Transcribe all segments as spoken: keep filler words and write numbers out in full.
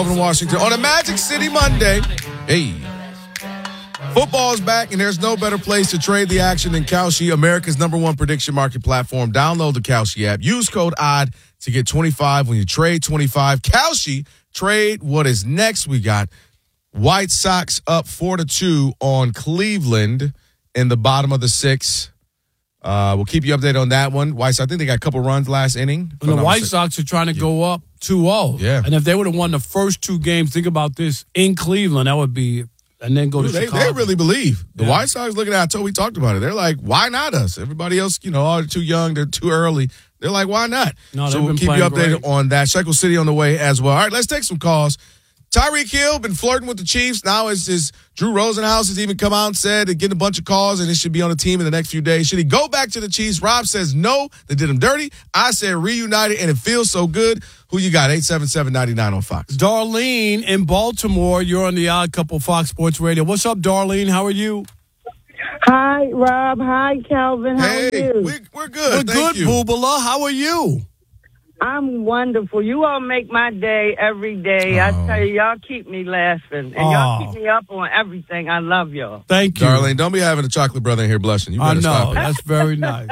Kelvin Washington on a Magic City Monday. Hey. Football's back, and there's no better place to trade the action than Kalshi, America's number one prediction market platform. Download the Kalshi app. Use code O D to get twenty-five when you trade twenty-five. Kalshi, trade what is next. We got White Sox up four to two on Cleveland in the bottom of the sixth. Uh, we'll keep you updated on that one. White Sox, I think they got a couple runs last inning. And the White Sox are trying to yeah. go up two oh. Yeah. And if they would have won the first two games, think about this, in Cleveland, that would be – and then go to Dude, they, Chicago. They really believe. The yeah. White Sox looking at it, we talked about it. They're like, why not us? Everybody else, you know, oh, they're too young, they're too early. They're like, why not? No, so we'll keep you updated great. on that. Shekel City on the way as well. All right, let's take some calls. Tyreek Hill been flirting with the Chiefs. Now it's his Drew Rosenhaus has even come out and said they're getting a bunch of calls and it should be on the team in the next few days. Should he go back to the Chiefs? Rob says no, they did him dirty. I said reunited and it feels so good. Who you got? eight seven seven, nine nine on Fox. Darlene in Baltimore. You're on the Odd Couple Fox Sports Radio. What's up, Darlene? How are you? Hi, Rob. Hi, Calvin. How hey, are you? We're, we're good. We're Thank good, you. Boobala. How are you? I'm wonderful. You all make my day every day. Oh. I tell you, y'all keep me laughing. And Oh. y'all keep me up on everything. I love y'all. Thank you. Darlene, don't be having a chocolate brother in here blushing. You I better know. stop it. That's very nice.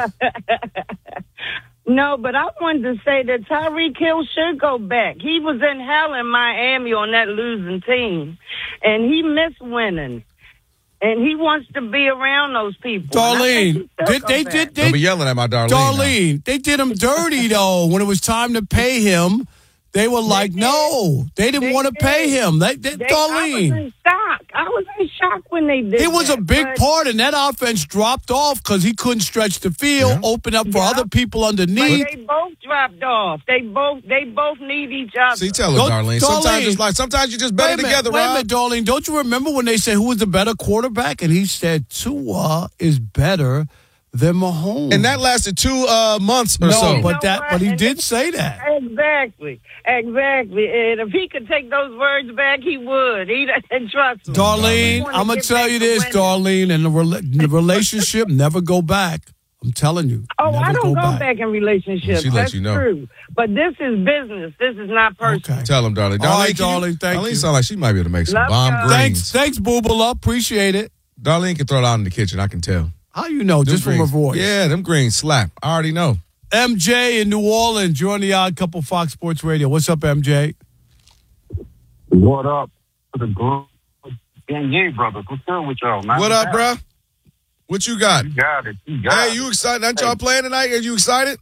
No, but I wanted to say that Tyreek Hill should go back. He was in hell in Miami on that losing team, and he missed winning. And he wants to be around those people. Darlene, did, they back. did they Don't be yelling at my Darlene. Darlene, now. They did him dirty though. When it was time to pay him, they were like, did. no, they didn't They want to did. pay him. They, they, They, I Darlene, was in shock. I was in shock when they did. he was a that, big but- part, and that offense dropped off because he couldn't stretch the field, Yeah. open up for Yeah. other people But underneath. they both dropped off. They both they both need each other. See, tell her, Don't- Darlene. Darlene. Sometimes it's like sometimes you just Wait better a minute, together, wait a Rob. minute, Darlene. Don't you remember when they said who was the better quarterback? And he said Tua is better than Mahomes. And that lasted two uh, months or no, so. You but know that, what? but he And did they- say that. Exactly, exactly. And if he could take those words back, he would. He and trust me. Darlene, He wanna I'm gonna get tell back you to this, winning. Darlene, and the, rela- the relationship never go back. I'm telling you. Oh, never I don't go, back. back. in relationships. She lets That's you know. true. But this is business. This is not personal. Okay. Tell him, Darlene. Darlene, All right, can Darlene, you, thank Darlene you. sound like she might be able to make some Love bomb y'all. greens. Thanks, thanks, Boobala. Appreciate it. Darlene can throw it out in the kitchen. I can tell. How you know? Them Just from her greens- voice. Yeah, them greens slap. I already know. M J in New Orleans. You're on the Odd Couple Fox Sports Radio. What's up, M J? What up to the group? And yeah, brothers, what's good with y'all, man? What up, bruh? What you got? You got it. You got Hey, it. you excited? Aren't Hey. y'all playing tonight? Are you excited?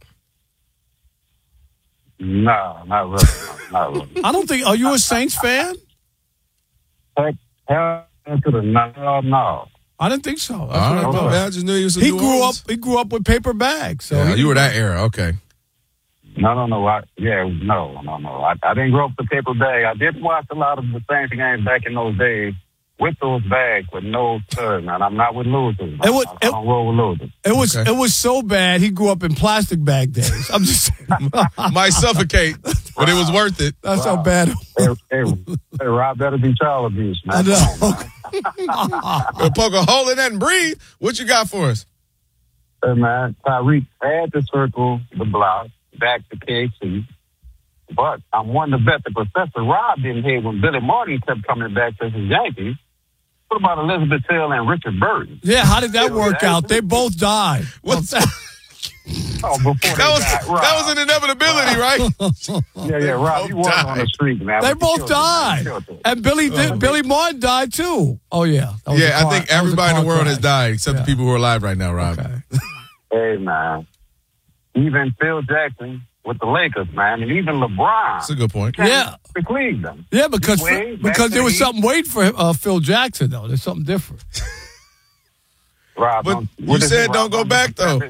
Nah, not really. Not really. I don't think. Are you a Saints fan? Heck, hell to the no, no. I didn't think so. That's All what right, I my thought. bad. I just knew he was in He New grew up. Orleans. He grew up with paper bags. So Yeah, he- you were that era. Okay. No, no, no. I, yeah, no, no, no. I, I didn't grow up with paper bag. I did watch a lot of the Saints games back in those days with those bags with no turn. And I'm not with losers. It was- I don't roll with losers. It was. Okay. It was so bad. He grew up in plastic bag days. I'm just saying. Might suffocate, but it was worth it. That's how Wow. bad. It was. Hey, hey, hey, Rob, better be child abuse, man. I know. Come on, man. We'll poke a hole in that and breathe. What you got for us? Hey, man, Tyreek had to circle the block back to K C. But I'm one to bet that Professor Rob didn't hear when Billy Martin kept coming back to his Yankees. What about Elizabeth Hill and Richard Burton? Yeah. How did that work out? They both died. What's Oh, before they That was died, Rob. that was an inevitability, right? Yeah, yeah, Rob, you Both was on died. the street, man. They with the both children, man, died. children. And Billy did, Billy Martin died too. Oh yeah. That was a Yeah, car- I think that was a everybody in the car world has crash. died except Yeah. the people who are alive right now, Rob. Okay. Hey, man. Even Phil Jackson with the Lakers, man, and even LeBron. That's a good point. came Yeah. to Cleveland. Yeah, because Way back because to there was the- something waiting for uh, Phil Jackson though. There's something different. Rob, But don't- you what is said it, don't Rob? go back, though.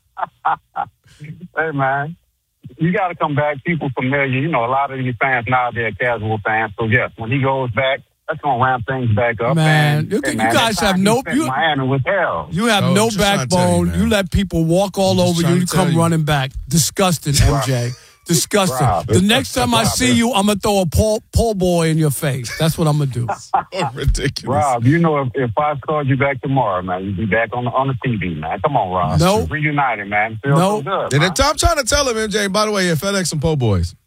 Hey, man. You got to come back. People familiar. You know, a lot of these fans nowadays are casual fans. So, yes, when he goes back, that's going to ramp things back up. Man, and, you- hey, you man, guys that have time no- he spent you- Miami was hell. You have Oh, no just trying to tell you, backbone. man. You, let people walk all I'm just over you. trying You to tell come you. running back. Disgusting, M J. Disgusting. Rob, the next time I Rob, see you, I'm gonna throw a Paul, Paul boy in your face. That's what I'm gonna do. Oh, ridiculous. Rob, you know, if, if I called you back tomorrow, man, you'd be back on the, on the T V, man. Come on, Rob. Nope. Reunited, man. Feels Nope. so good. And man. then I'm trying to tell him, M J, by the way, yeah, FedEx some po' boys.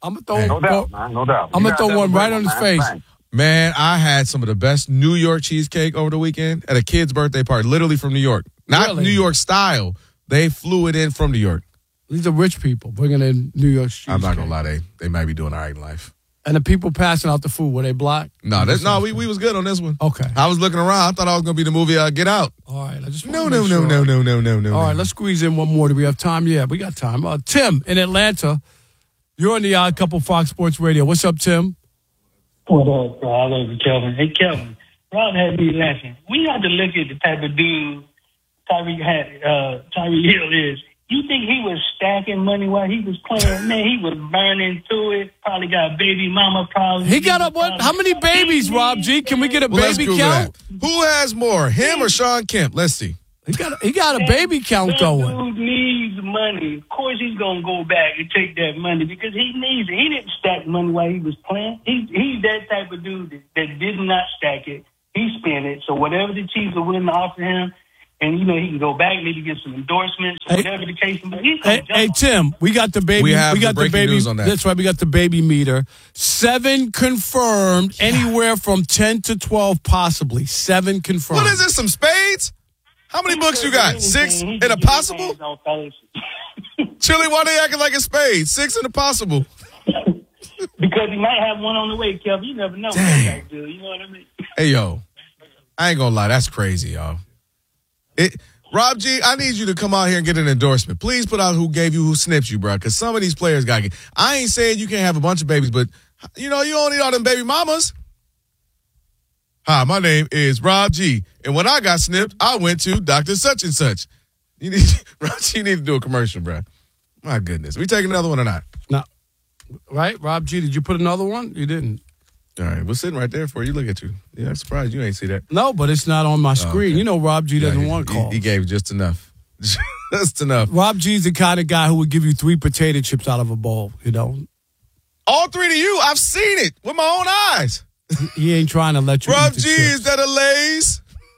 I'm gonna throw, No go, doubt, man. No doubt. I'm You gonna got throw that one right great on his man. face. Thanks. Man, I had some of the best New York cheesecake over the weekend at a kid's birthday party, literally from New York. Not Really? New York style. They flew it in from New York. These are rich people bringing in New York cheesecake. I'm not going to lie. They, they might be doing all right in life. And the people passing out the food, were they black? No, that's, no, we, we was good on this one. Okay. I was looking around. I thought I was going to be the movie uh, Get Out. All right. I just No, wanna no, make no, sure. no, no, no, no, no. All no. right, let's squeeze in one more. Do we have time? Yeah, we got time. Uh, Tim in Atlanta. You're on the Odd Couple Fox Sports Radio. What's up, Tim? What up, bro? I love you, Kelvin. Hey, Kelvin, Rob had me laughing. We have to look at the type of dude Tyreek had, uh, Tyreek Hill is. You think he was stacking money while he was playing? Man, he was burning through it. Probably got a baby mama problems. He got up what? How many babies, Rob G? Can we get a Well, let's baby Google count? that. Who has more, him or Sean Kemp? Let's see. He got he got a baby count that going. dude needs money. Of course, he's gonna go back and take that money because he needs it. He didn't stack money while he was playing. He he's that type of dude that, that did not stack it. He spent it. So whatever the Chiefs are willing to offer him, and you know he can go back, maybe get some endorsements, Hey. whatever the case. But he's gonna Hey, jump hey, on Tim, we got the baby. We have the got the breaking baby. news on that. That's right. We got the baby meter. Seven confirmed. Anywhere from ten to twelve, possibly. Seven confirmed. What is this, some spades? How many books you got? Six He and can a get his possible? hands on fellas. Chili, why they acting like a spade? Six and a possible. Because he might have one on the way, Kelvin. You never know what Dang. that guy do. You know what I mean? Hey, yo, I ain't gonna lie, that's crazy, y'all. It, Rob G, I need you to come out here and get an endorsement. Please put out who gave you, who snipped you, bro, because some of these players got to get. I ain't saying you can't have a bunch of babies, but, you know, you don't need all them baby mamas. Hi, my name is Rob G, and when I got snipped, I went to Doctor Such and Such. You need, Rob G, you need to do a commercial, bro. My goodness. We take another one or not? No. Right, Rob G, did you put another one? You didn't. All right, we're sitting right there for you. Look at you. Yeah, I'm surprised you ain't see that. No, but it's not on my screen. okay. You know Rob G doesn't Yeah, he- want he- calls. He gave just enough. Just enough. Rob G's the kind of guy who would give you three potato chips out of a bowl, you know? All three to you. I've seen it with my own eyes. He ain't trying to let you Rob eat the G, chips. is that a Lay's?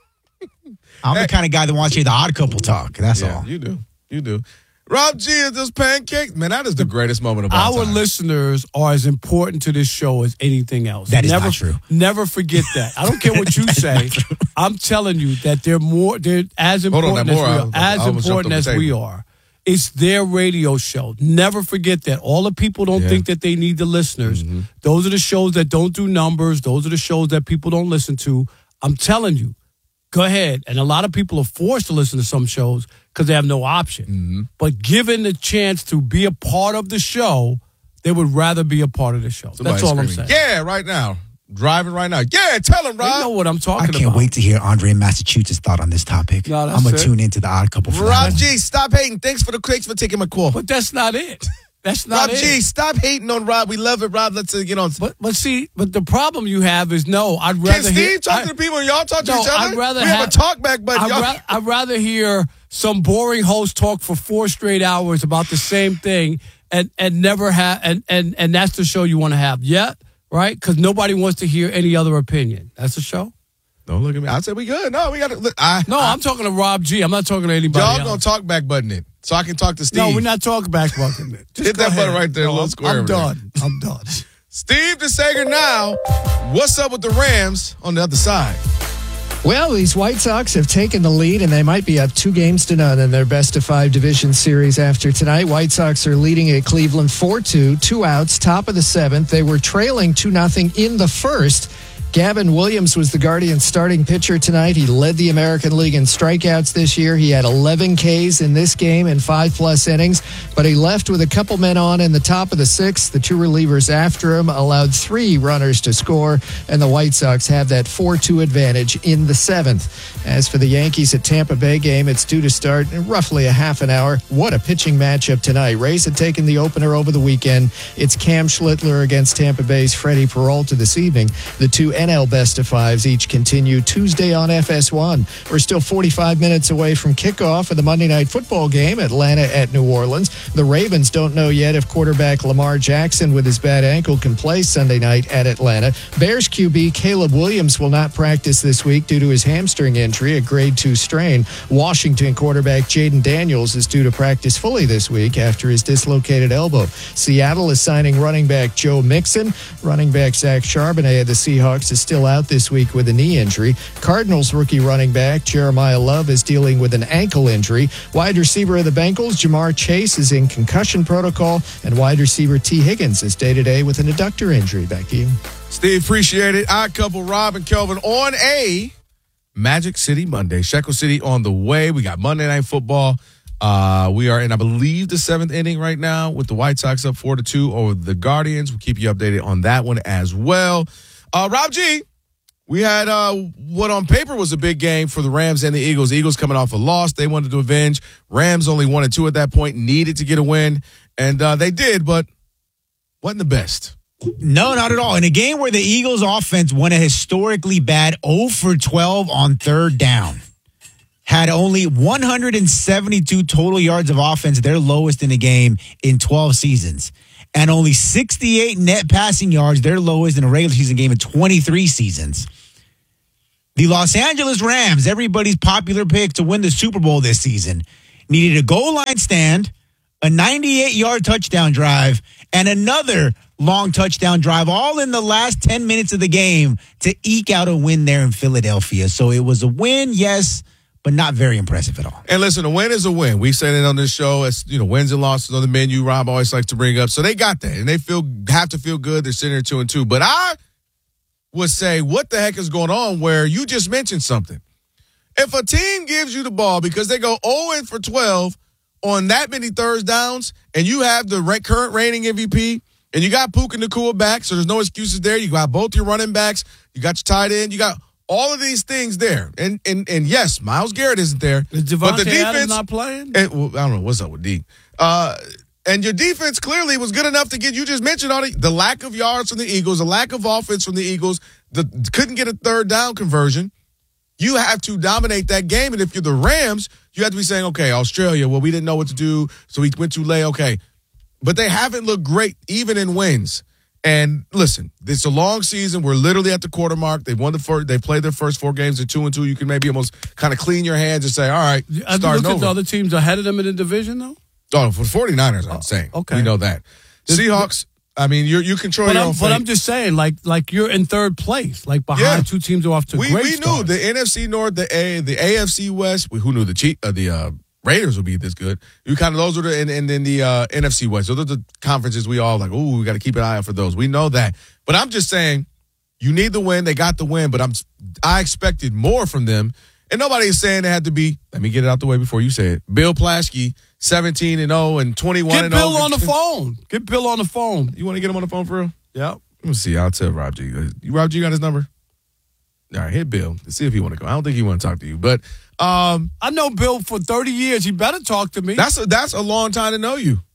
I'm the kind of guy that wants to hear the Odd Couple talk. That's Yeah, all. you do. You do. Rob G, is those pancakes? Man, that is the greatest moment of all Our time. listeners are as important to this show as anything else. That is never, not true. Never forget that. I don't care what you say. I'm telling you that they're more. They're as Hold on, important that as more. we I are. was- I As almost jumped important off as the we table. are. It's their radio show. Never forget that. All the people don't Yeah. think that they need the listeners. Mm-hmm. Those are the shows that don't do numbers. Those are the shows that people don't listen to. I'm telling you. Go ahead. And a lot of people are forced to listen to some shows because they have no option. Mm-hmm. But given the chance to be a part of the show, they would rather be a part of the show. Somebody That's all I'm screaming, saying. Yeah, right now. Driving right now. Yeah, tell him, They know Rob. what I'm I talking can't about. wait to hear Andre in Massachusetts' thought on this topic. No, that's I'm going it. to tune into the Odd Couple for that Rob one. G, stop hating. Thanks for the thanks for taking my call. But that's not it. That's not Rob it. G, stop hating on Rob. We love it, Rob. Let's uh, get on. But but see, but the problem you have is no. I'd rather Can Steve hear, talk I- to the people and y'all talk to No, each other? I'd rather we have, have- a talk back button. I'd, Y'all- ra- I'd rather hear some boring host talk for four straight hours about the same thing and and never have and and and that's the show you want to have. Yeah, right? Because nobody wants to hear any other opinion. That's the show. Don't look at me. I said we good. No, we got to. Look, I, No, I, I'm talking to Rob G. I'm not talking to anybody Y'all else. gonna talk back button it so I can talk to Steve. No, we're not talking back bucking it. Just Hit go that button ahead. right there, No, a little I'm- square I'm over there. done. I'm done. Steve DeSager now. What's up with the Rams on the other side? Well, these White Sox have taken the lead, and they might be up two games to none in their best-of-five division series after tonight. White Sox are leading at Cleveland four two, two outs, top of the seventh. They were trailing two nothing in the first. Gavin Williams was the Guardians' starting pitcher tonight. He led the American League in strikeouts this year. He had eleven Ks in this game in five-plus innings, but he left with a couple men on in the top of the sixth. The two relievers after him allowed three runners to score, and the White Sox have that four two advantage in the seventh. As for the Yankees at Tampa Bay game, it's due to start in roughly a half an hour. What a pitching matchup tonight. Rays had taken the opener over the weekend. It's Cam Schlittler against Tampa Bay's Freddie Peralta this evening. The two N L best of fives each continue Tuesday on F S one. We're still forty-five minutes away from kickoff of the Monday Night Football game, Atlanta at New Orleans. The Ravens don't know yet if quarterback Lamar Jackson with his bad ankle can play Sunday night at Atlanta. Bears Q B Caleb Williams will not practice this week due to his hamstring injury, a grade two strain. Washington quarterback Jaden Daniels is due to practice fully this week after his dislocated elbow. Seattle is signing running back Joe Mixon. Running back Zach Charbonnet of the Seahawks is still out this week with a knee injury. Cardinals rookie running back Jeremiah Love is dealing with an ankle injury. Wide receiver of the Bengals, Jamar Chase, is in concussion protocol, and wide receiver T. Higgins is day-to-day with an adductor injury. Back to you. Steve, appreciate it. Odd couple, Rob and Kelvin on a Magic City Monday. Shekel City on the way. We got Monday Night Football. Uh, we are in, I believe, the seventh inning right now with the White Sox up four to two over the Guardians. We'll keep you updated on that one as well. Uh, Rob G, we had uh, what on paper was a big game for the Rams and the Eagles. The Eagles coming off a loss. They wanted to avenge. Rams only one and two at that point, needed to get a win. And uh, they did, but wasn't the best. No, not at all. In a game where the Eagles offense went a historically bad oh for twelve on third down, had only one hundred seventy-two total yards of offense, their lowest in a game in twelve seasons, and only sixty-eight net passing yards, their lowest in a regular season game in twenty-three seasons. The Los Angeles Rams, everybody's popular pick to win the Super Bowl this season, needed a goal line stand, a ninety-eight-yard touchdown drive, and another long touchdown drive, all in the last ten minutes of the game to eke out a win there in Philadelphia. So it was a win, yes, but not very impressive at all. And listen, a win is a win. We've said it on this show. As you know, wins and losses on the menu. Rob always likes to bring up. So they got that, and they feel have to feel good. They're sitting there two and two. But I would say, what the heck is going on? Where you just mentioned something. If a team gives you the ball because they go oh for twelve on that many third downs, and you have the current reigning M V P, and you got Puka Nacua back, so there's no excuses there. You got both your running backs. You got your tight end. You got all of these things there. And and and yes, Myles Garrett isn't there. Is Devontae but the defense Adams not playing? And, well, I don't know what's up with D. Uh, and your defense clearly was good enough to get, you just mentioned on it, the lack of yards from the Eagles, the lack of offense from the Eagles, the couldn't get a third down conversion. You have to dominate that game. And if you're the Rams, you have to be saying, okay, Australia, well, we didn't know what to do, so we went too late. Okay. But they haven't looked great, even in wins. And listen, it's a long season. We're literally at the quarter mark. They've won the first. They played their first four games at two and two. You can maybe almost kind of clean your hands and say, all right, have you looked at the other teams ahead of them in the division, though? Oh, for the 49ers, I'm saying. Okay. We know that. Seahawks, I mean, you you control but your I'm, own But fate. I'm just saying, like, like you're in third place, like behind Yeah. two teams who are off to we, great We starts. knew the N F C North, the A, the A F C West. We, who knew the Chief, uh, the uh, Raiders would be this good? You kind of those are the and, and then the uh, N F C West. Those are the conferences we all like. Ooh, we got to keep an eye out for those. We know that, but I'm just saying, you need the win. They got the win, but I'm I expected more from them, and nobody is saying they had to be. Let me get it out the way before you say it. Bill Plaschke, seventeen and oh and twenty-one Get and Bill oh. on the phone. Get Bill on the phone. You want to get him on the phone for real? Yep. Let me see. I'll tell Rob G. You, Rob G got his number? All right, hit Bill. Let's see if he want to go. I don't think he want to talk to you, but um, I know Bill for thirty years. He better talk to me. that's a, that's a long time to know you.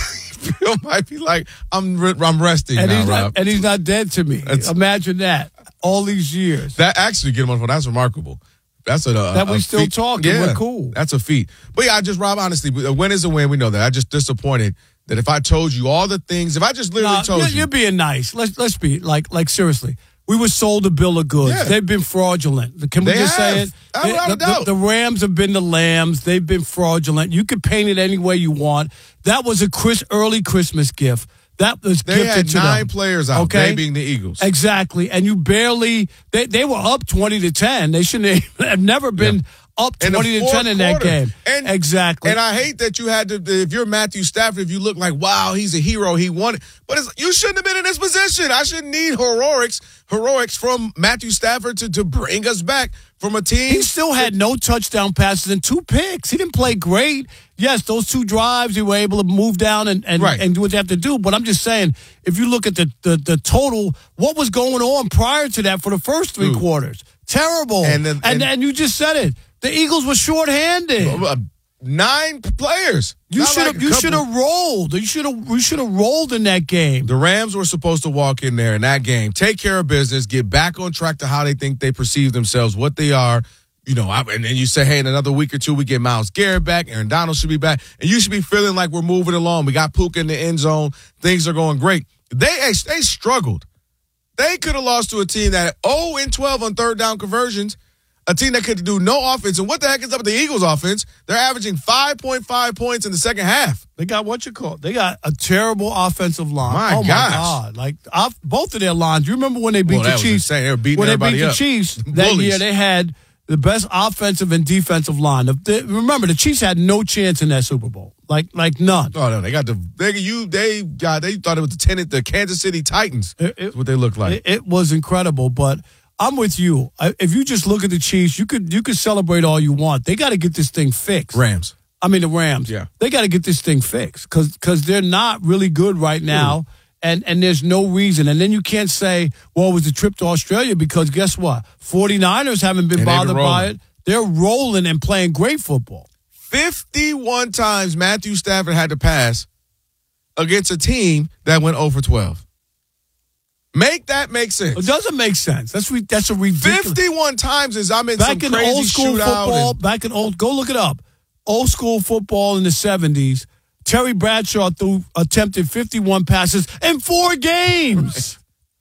Bill might be like, I'm re- I'm resting and now, he's Rob. not, and he's not dead to me. That's- Imagine that. All these years. That actually get him on the phone. That's remarkable. That's a, a That we a still feat. talking. Yeah, We're cool. That's a feat. But yeah, I just Rob. Honestly, a win is a win. We know that. I just disappointed that if I told you all the things, if I just literally Nah, told you're, you, you're being nice. Let's let's be like like seriously. We were sold a bill of goods. Yeah. They've been fraudulent. Can we They just have. say it? Uh, without the, a doubt. the, the Rams have been the lambs. They've been fraudulent. You can paint it any way you want. That was a Chris early Christmas gift. That was they gifted had to nine them. players out. Okay? They being the Eagles. Exactly. And you barely they, they were up twenty to ten. They shouldn't have, have never been Yeah. up In the twenty to fourth ten in that quarter. game. And, exactly. And I hate that you had to, if you're Matthew Stafford, if you look like, wow, he's a hero, he won it. But it's, you shouldn't have been in this position. I shouldn't need heroics, heroics from Matthew Stafford to, to bring us back from a team. He still had no touchdown passes and two picks. He didn't play great. Yes, those two drives, he were able to move down and, and, Right. and do what they have to do. But I'm just saying, if you look at the, the, the total, what was going on prior to that for the first three Dude. quarters? Terrible. And then- and, and- and you just said it. The Eagles were shorthanded. Uh, nine players. You Not should have. like a you couple. should have rolled. You should have. We should have rolled in that game. The Rams were supposed to walk in there in that game, take care of business, get back on track to how they think they perceive themselves, what they are. You know, and then you say, hey, in another week or two, we get Myles Garrett back, Aaron Donald should be back, and you should be feeling like we're moving along. We got Puka in the end zone. Things are going great. They they struggled. They could have lost to a team that oh and twelve on third down conversions, a team that could do no offense. And what the heck is up with the Eagles offense? They're averaging five point five points in the second half. They got what you call. They got a terrible offensive line. My oh gosh. my God! Like off, both of their lines. You remember when they beat Well, the that was Chiefs? insane. They were beating when they everybody beat up. the Chiefs that Bullies. year, they had the best offensive and defensive line. The- the- remember, the Chiefs had no chance in that Super Bowl. Like, like none. Oh no, they got the they you they got they thought it was the tenant the Kansas City Titans. It- it- That's what they look like. It, it was incredible, but I'm with you. I- If you just look at the Chiefs, you could you could celebrate all you want. They got to get this thing fixed. Rams. I mean the Rams. Yeah. They got to get this thing fixed because because they're not really good right now, and and there's no reason. And then you can't say, well, it was a trip to Australia because guess what? 49ers haven't been And they've been bothered by rolling. it. They're rolling and playing great football. fifty-one times Matthew Stafford had to pass against a team that went oh for twelve. Make that make It sense. doesn't make sense. That's re- that's a ridiculous. fifty-one times is I'm in some Back in crazy old school shootout. football, and- back in old, go look it up. Old school football in the seventies. Terry Bradshaw threw attempted fifty-one passes in four games.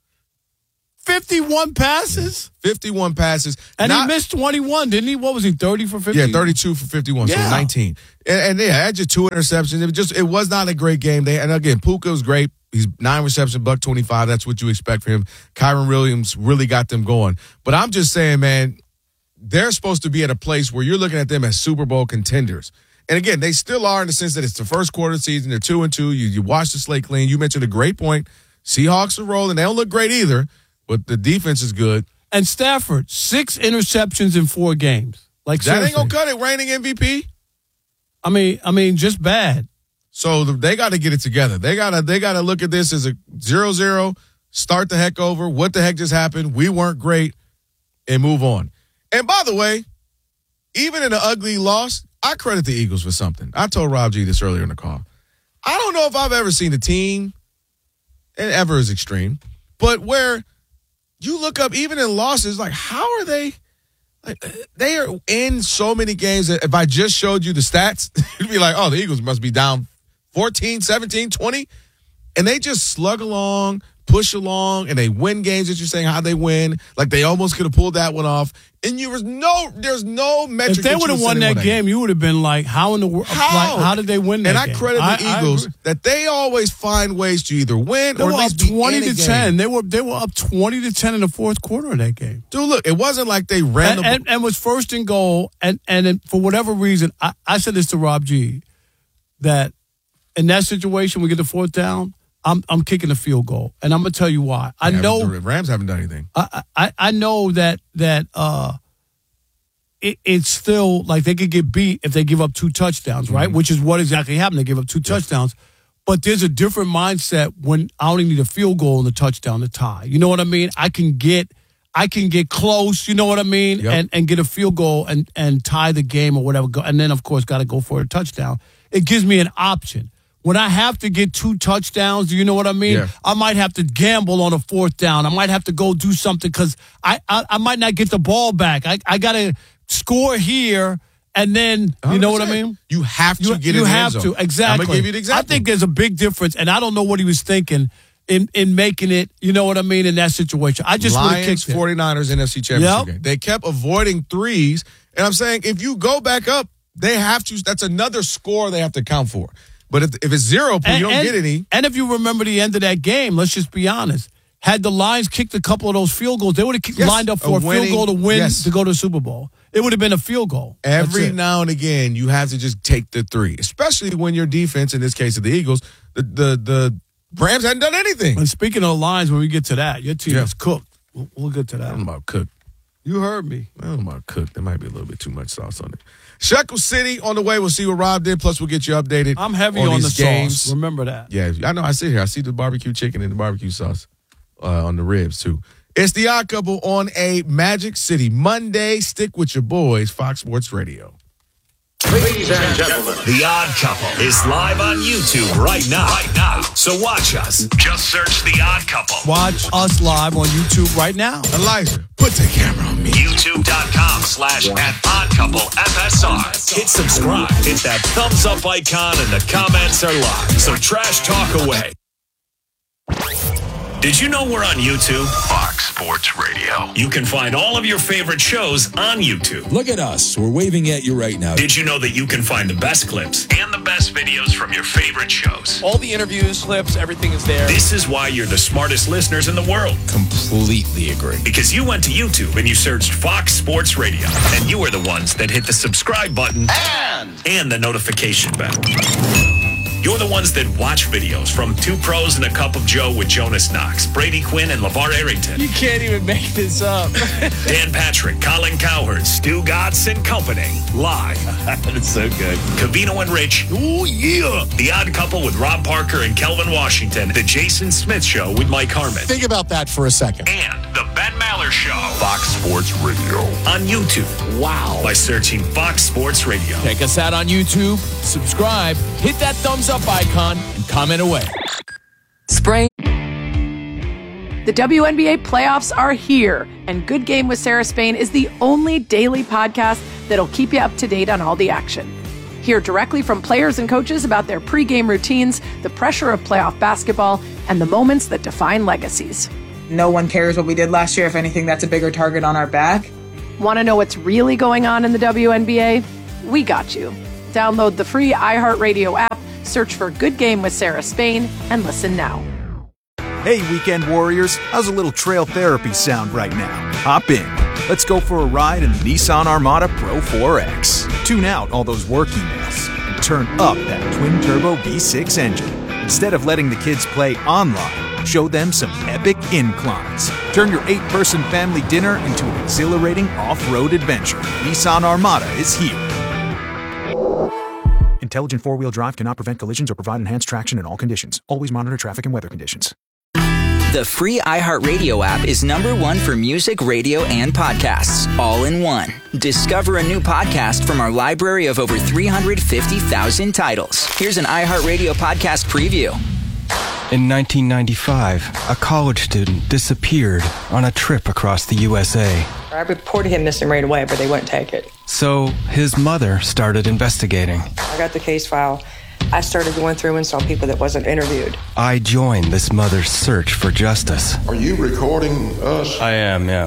fifty-one passes, fifty-one passes, and Not- he missed twenty-one, didn't he? What was he? Thirty for fifty? Yeah, thirty-two for fifty-one, Yeah. so nineteen. And, and yeah, I had just two interceptions. It was just it was not a great game. They and again, Puka was great. He's nine receptions, buck twenty-five. That's what you expect from him. Kyron Williams really got them going. But I'm just saying, man, they're supposed to be at a place where you're looking at them as Super Bowl contenders. And again, they still are in the sense that it's the first quarter of the season. They're two and two. You you watch the slate clean. You mentioned a great point. Seahawks are rolling. They don't look great either, but the defense is good. And Stafford, six interceptions in four games. Like That ain't seriously. gonna cut it. Reigning M V P. I mean, I mean, just bad. So the, they got to get it together. They gotta they gotta look at this as a zero zero. Start the heck over. What the heck just happened? We weren't great, and move on. And by the way, even in an ugly loss, I credit the Eagles for something. I told Rob G this earlier in the call. I don't know if I've ever seen a team, and ever is extreme, but where you look up even in losses, like how are they? Like, they are in so many games that if I just showed you the stats, you'd be like, oh, the Eagles must be down fourteen, seventeen, twenty. And they just slug along, push along, and they win games that you're saying how they win. Like they almost could have pulled that one off. And you was no, there's no metric. If they would have won that game, you would have been like, how in the world? How? Like, how did they win that And game? I credit the I- I Eagles agree. that they always find ways to either win They or were at up least be twenty in a to game. ten. They were they were up twenty to ten in the fourth quarter of that game. Dude, look, it wasn't like they ran And, the and, and was first and goal. And and then for whatever reason, I, I said this to Rob G, that in that situation, we get the fourth down. I'm I'm kicking a field goal, and I'm gonna tell you why. I Yeah, know the Rams haven't done anything. I, I I know that that uh, it, it's still like they could get beat if they give up two touchdowns, right? Mm-hmm. Which is what exactly happened. They give up two touchdowns, but there's a different mindset when I only need a field goal and a touchdown to tie. You know what I mean? I can get I can get close. You know what I mean? Yep. And and get a field goal and and tie the game or whatever. And then of course got to go for a touchdown. It gives me an option. When I have to get two touchdowns, do you know what I mean? Yeah. I might have to gamble on a fourth down. I might have to go do something because I, I I might not get the ball back. I, I got to score here, and then, you know what I mean? You have to You, get you in the have end zone. to, exactly. I'm going to give you the example. I think there's a big difference, and I don't know what he was thinking in, in making it, you know what I mean, in that situation. I just would have Lions, kicked it. 49ers, N F C Championship Yep. game. They kept avoiding threes, and I'm saying if you go back up, they have to. That's another score they have to account for. But if, if it's zero, you don't and, get any. And if you remember the end of that game, let's just be honest. Had the Lions kicked a couple of those field goals, they would have Yes, lined up a for a, winning- field goal to win yes. to go to the Super Bowl. It would have been a field goal. That's Every it. now and again, you have to just take the three, especially when your defense, in this case of the Eagles, the the, the Rams hadn't done anything. And speaking of the Lions, when we get to that, your team Yeah. is cooked. We'll, we'll get to I that. don't know about Cook. You heard me. I don't know about Cook. There might be a little bit too much sauce on it. Shekel City on the way. We'll see what Rob did. Plus, we'll get you updated. I'm heavy on, on, the these games. sauce. Remember that. Yeah, I know. I sit here. I see the barbecue chicken and the barbecue sauce uh, on the ribs, too. It's the Odd Couple on a Magic City Monday. Stick with your boys, Fox Sports Radio. Ladies and gentlemen, The Odd Couple is live on YouTube right now. Right now. So watch us. Just search The Odd Couple. Watch us live on YouTube right now. Elijah, put the camera on me. YouTube.com slash at Odd Couple F S R. Hit subscribe. Hit that thumbs up icon and the comments are live. So trash talk away. Did you know we're on YouTube? Fox Sports Radio. You can find all of your favorite shows on YouTube. Look at us. We're waving at you right now. Did you know that you can find the best clips and the best videos from your favorite shows? All the interviews, clips, everything is there. This is why you're the smartest listeners in the world. Completely agree. Because you went to YouTube and you searched Fox Sports Radio. And you are the ones that hit the subscribe button and, and the notification bell. You're the ones that watch videos from Two Pros and a Cup of Joe with Jonas Knox, Brady Quinn, and LeVar Arrington. You can't even make this up. Dan Patrick, Colin Cowherd, Stu Gatz and Company. Live. That's so good. Cavino and Rich. Ooh, yeah. The Odd Couple with Rob Parker and Kelvin Washington. The Jason Smith Show with Mike Harmon. Think about that for a second. And the Ben Maller Show. Fox Sports Radio. On YouTube. Wow. By searching Fox Sports Radio. Check us out on YouTube. Subscribe. Hit that thumbs up icon and comment away. Spring. The W N B A playoffs are here, and Good Game with Sarah Spain is the only daily podcast that'll keep you up to date on all the action. Hear directly from players and coaches about their pregame routines, the pressure of playoff basketball, and the moments that define legacies. No one cares what we did last year. If anything, that's a bigger target on our back. Want to know what's really going on in the W N B A? We got you. Download the free iHeartRadio app, search for Good Game with Sarah Spain, and listen now. Hey, Weekend Warriors, how's a little trail therapy sound right now? Hop in. Let's go for a ride in the Nissan Armada Pro four X. Tune out all those work emails and turn up that twin-turbo V six engine. Instead of letting the kids play online, show them some epic inclines. Turn your eight-person family dinner into an exhilarating off-road adventure. Nissan Armada is here. Intelligent four-wheel drive cannot prevent collisions or provide enhanced traction in all conditions. Always monitor traffic and weather conditions. The free iHeartRadio app is number one for music, radio, and podcasts, all in one. Discover a new podcast from our library of over three hundred fifty thousand titles. Here's an iHeartRadio podcast preview. In nineteen ninety-five, a college student disappeared on a trip across the U S A. I reported him missing right away, but they wouldn't take it. So his mother started investigating. I got the case file. I started going through and saw people that wasn't interviewed. I joined this mother's search for justice. Are you recording us? I am, yeah.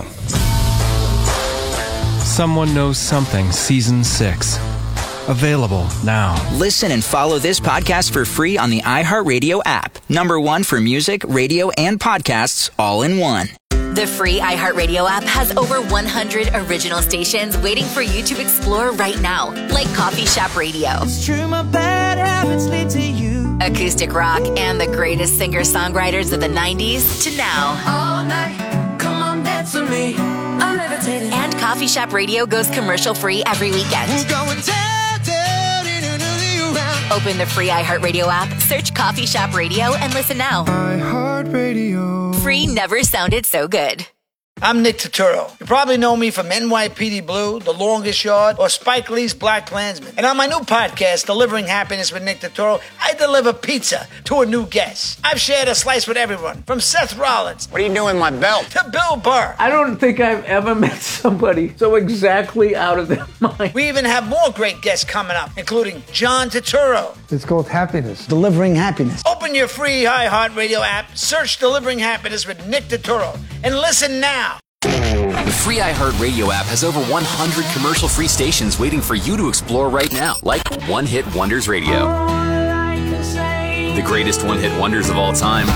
Someone Knows Something, Season six. Available now. Listen and follow this podcast for free on the iHeartRadio app. Number one for music, radio, and podcasts, all in one. The free iHeartRadio app has over one hundred original stations waiting for you to explore right now, like Coffee Shop Radio, It's true, my bad habits lead to you. acoustic rock, and the greatest singer-songwriters of the nineties to now. All night, come on, dance with me. I'm levitating. And Coffee Shop Radio goes commercial-free every weekend. We're going down, down, in another round. Open the free iHeartRadio app, search Coffee Shop Radio, and listen now. iHeartRadio. Free never sounded so good. I'm Nick Turturro. You probably know me from N Y P D Blue, The Longest Yard, or Spike Lee's Black Klansman. And on my new podcast, Delivering Happiness with Nick Turturro, I deliver pizza to a new guest. I've shared a slice with everyone, from Seth Rollins. What are you doing, my belt? To Bill Burr. I don't think I've ever met somebody so exactly out of their mind. We even have more great guests coming up, including John Turturro. It's called Happiness. Delivering Happiness. Open your free iHeartRadio app, search Delivering Happiness with Nick Turturro, and listen now. The free iHeartRadio app has over one hundred commercial-free stations waiting for you to explore right now, like One Hit Wonders Radio. The greatest one-hit wonders of all time.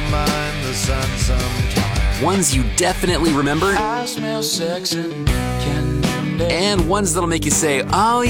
Ones you definitely remember. And ones that'll make you say, oh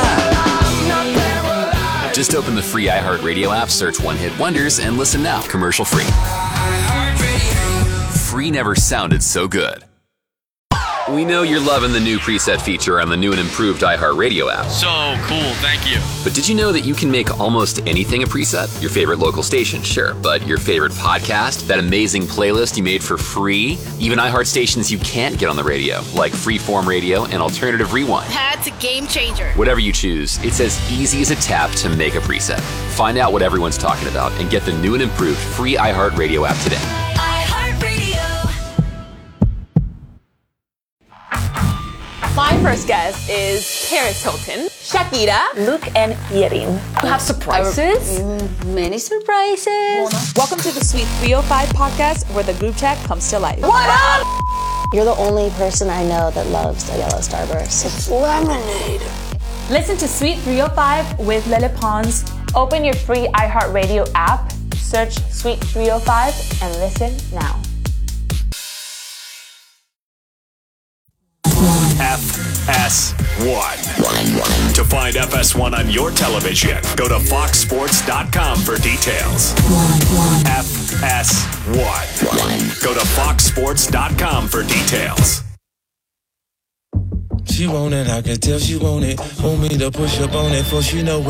yeah. Just open the free iHeartRadio app, search One Hit Wonders, and listen now, commercial-free. Free never sounded so good. We know you're loving the new preset feature on the new and improved iHeartRadio app. So cool, thank you. But did you know that you can make almost anything a preset? Your favorite local station, sure, but your favorite podcast, that amazing playlist you made for free, even iHeart stations you can't get on the radio, like Freeform Radio and Alternative Rewind. That's a game changer. Whatever you choose, it's as easy as a tap to make a preset. Find out what everyone's talking about and get the new and improved free iHeartRadio app today. My first guest is Paris Hilton, Shakira, Luke, and Yerin. You have surprises? Many surprises. Welcome to the Sweet three oh five podcast, where the group chat comes to life. What up? You're the only person I know that loves the yellow starburst. It's lemonade. Listen to Sweet three oh five with Lele Pons. Open your free iHeartRadio app, search Sweet three oh five, and listen now. F S one. To find F S one on your television, go to fox sports dot com for details. F S one. Go to fox sports dot com for details. She want it, I can tell she want it. Want me to push up on it, for she know